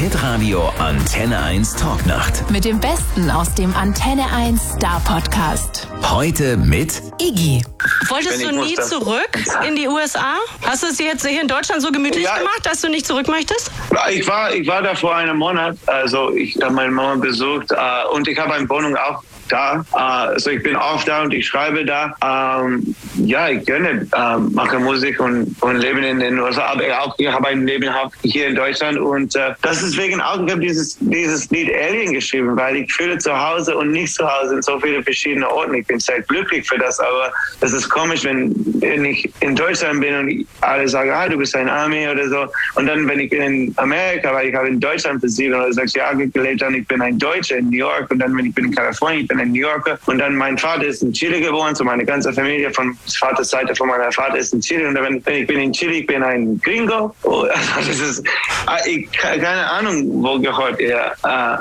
Hitradio Antenne 1 Talknacht. Mit dem Besten aus dem Antenne 1 Star Podcast. Heute mit Iggy. Wolltest du nie zurück in die USA? Hast du es jetzt hier in Deutschland so gemütlich gemacht, dass du nicht zurück möchtest? Ich war da vor einem Monat. Also ich habe meine Mama besucht und ich habe eine Wohnung auch da. Also ich bin auch da und ich schreibe da. Ich gerne mache Musik und lebe in den USA, aber ich habe ein Leben hier in Deutschland und das ist wegen auch, ich habe dieses Lied Alien geschrieben, weil ich fühle zu Hause und nicht zu Hause in so viele verschiedene Orten. Ich bin sehr glücklich für das, aber das ist komisch, wenn ich in Deutschland bin und alle sagen, du bist ein Army oder so, und dann, wenn ich in Amerika, weil ich habe in Deutschland für 7 Jahre gelebt, dann ich bin ein Deutscher in New York, und dann, wenn ich bin in Kalifornien, ich bin ein New Yorker, und dann mein Vater ist in Chile geboren, so meine ganze Familie von Vaterseite von meiner Vater ist in Chile, und wenn ich bin in Chile, ich bin ein Gringo. Also das ist, keine Ahnung, wo gehört er.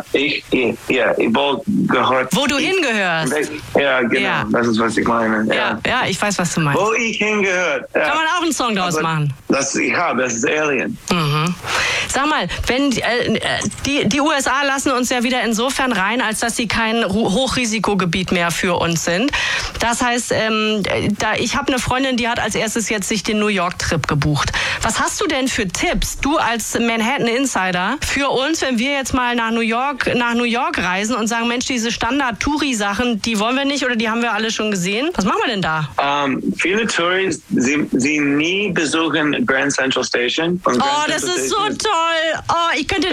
Wo gehört. Wo du hingehörst. Ja, genau, ja. Das ist, was ich meine. Ja, ich weiß, was du meinst. Wo ich hingehört. Ja. Kann man auch einen Song daraus machen. Das ist Alien. Mhm. Sag mal, wenn die USA lassen uns ja wieder insofern rein, als dass sie kein Hochrisikogebiet mehr für uns sind. Das heißt, ich habe eine Freundin, die hat als erstes jetzt sich den New York-Trip gebucht. Was hast du denn für Tipps, du als Manhattan-Insider, für uns, wenn wir jetzt mal nach New York reisen und sagen, Mensch, diese Standard-Touri-Sachen, die wollen wir nicht oder die haben wir alle schon gesehen? Was machen wir denn da? Viele Touris, sie nie besuchen Grand Central Station. Das ist so toll. Ich könnte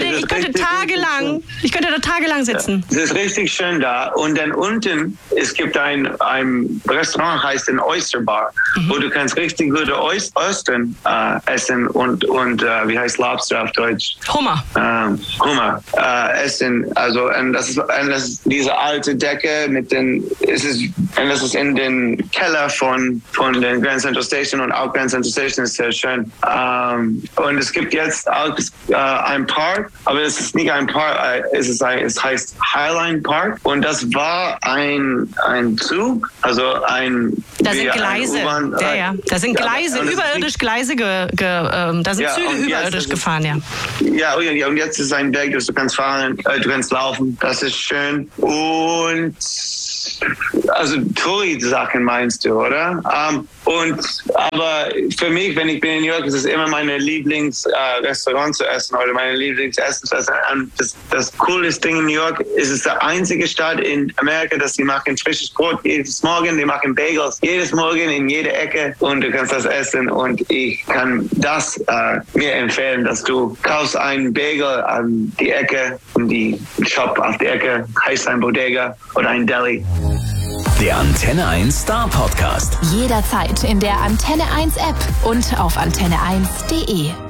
da tagelang sitzen. Es ist richtig schön da. Und dann unten, es gibt ein Restaurant, heißt ein Oyster Bar, wo du kannst richtig gute Austern essen und wie heißt Lobster auf Deutsch? Hummer. Essen. Also, und das ist diese alte Decke das ist in den Keller von den Grand Central Station, und auch Grand Central Station ist sehr schön. Und es gibt jetzt auch ein Park, aber es ist nicht ein Park, es heißt Highline Park, und das war ein Zug, also da sind Gleise, da sind Gleise, überirdisch Gleise, da sind Züge überirdisch gefahren, ja. Ja, und jetzt ist ein Weg, du kannst fahren, du kannst laufen, das ist schön. Und also Touri-Sachen meinst du, oder? Aber für mich, wenn ich bin in New York, ist es immer meine Lieblingsrestaurant zu essen oder meine Lieblingsessen zu essen. Das coolste Ding in New York ist es der einzige Stadt in Amerika, dass sie machen frisches Brot jedes Morgen, die machen Bagels jedes Morgen in jeder Ecke, und du kannst das essen, und ich kann das mir empfehlen, dass du kaufst einen Bagel an die Ecke, in die Shop auf die Ecke, heißt ein Bodega oder ein Deli. Der Antenne 1 Star Podcast. Jederzeit in der Antenne 1 App und auf antenne1.de.